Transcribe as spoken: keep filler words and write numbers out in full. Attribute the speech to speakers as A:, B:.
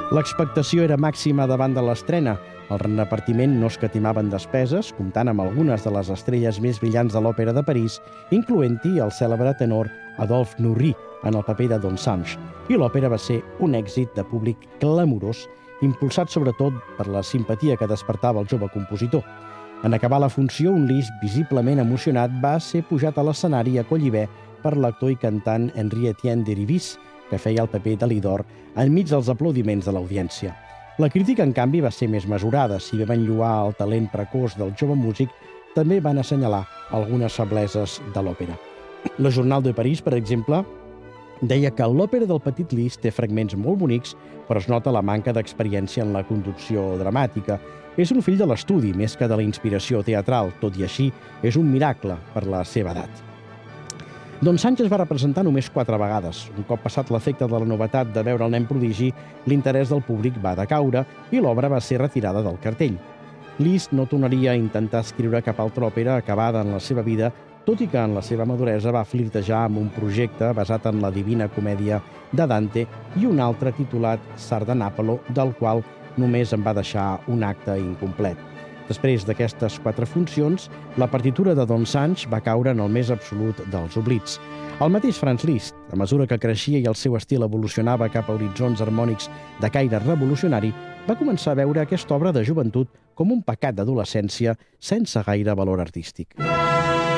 A: L'expectació era màxima davant de l'estrena. El repartiment no escatimava en despeses, comptant amb algunes de les estrelles més brillants de l'òpera de París, incloent-hi el cèlebre tenor Adolphe Nourrit en el paper de Don Sanche. I l'òpera va ser un èxit de públic clamorós, impulsat sobretot per la simpatia que despertava el jove compositor. En acabar la funció, un Liszt visiblement emocionat va ser pujat a l'escenari a collibè per l'actor i cantant Henri-Étienne Derivis, que feia el paper de Lidor enmig dels aplaudiments de l'audiència. La crítica, en canvi, va ser més mesurada. Si bé van lloar el talent precoç del jove músic, també van assenyalar algunes febleses de l'òpera. Le Journal de Paris, per exemple, deia que l'òpera del Petit Liszt té fragments molt bonics, però es nota la manca d'experiència en la conducció dramàtica. És un fill de l'estudi, més que de la inspiració teatral. Tot i així, és un miracle per la seva edat. Don Sanche es va representar només quatre vegades. Un cop passat l'efecte de la novetat de veure el nen prodigi, l'interès del públic va decaure i l'obra va ser retirada del cartell. Liszt no tornaria a intentar escriure cap altra òpera acabada en la seva vida, tot i que en la seva maduresa va flirtejar amb un projecte basat en la Divina Comèdia de Dante i un altre titulat Sardanapalo, del qual només en va deixar un acte incomplet. Després d'aquestes quatre funcions, la partitura de Don Sanche va caure en el més absolut dels oblits. El mateix Franz Liszt, a mesura que creixia i el seu estil evolucionava cap a horitzons harmònics de caire revolucionari, va començar a veure aquesta obra de joventut com un pecat d'adolescència sense gaire valor artístic.